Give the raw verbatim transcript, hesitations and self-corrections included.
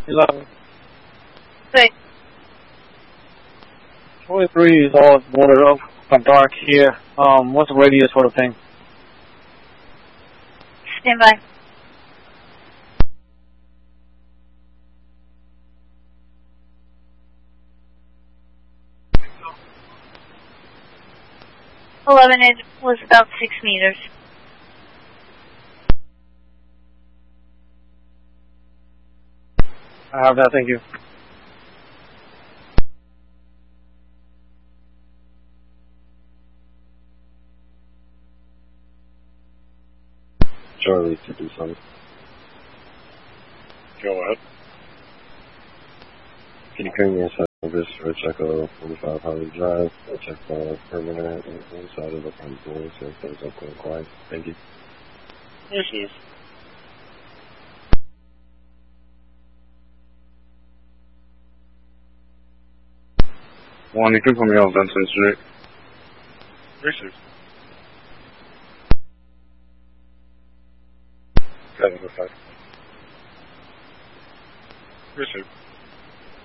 eleven. Six. twenty-three is all boarded up. Got dark here. Um, what's the radius for the thing? Stand by. Eleven, it was about six meters. I have that, thank you. Charlie to do something. Go ahead. Can you bring me inside of this for Checo forty-five Holly Drive? Check the perimeter inside of the front door so if things up going quiet. Thank you. Yes, yes. One,你跟朋友单程序。 Yes, yes. Seven to five. Yes, yes.